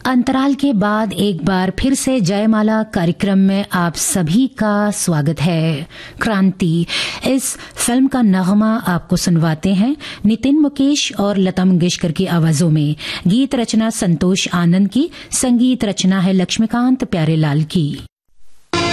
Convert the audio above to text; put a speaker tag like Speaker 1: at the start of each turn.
Speaker 1: अंतराल के बाद एक बार फिर से जयमाला कार्यक्रम में आप सभी का स्वागत है। क्रांति इस फिल्म का नगमा आपको सुनवाते हैं नितिन मुकेश और लता मंगेशकर की आवाजों में। गीत रचना संतोष आनंद की, संगीत रचना है लक्ष्मीकांत प्यारेलाल की।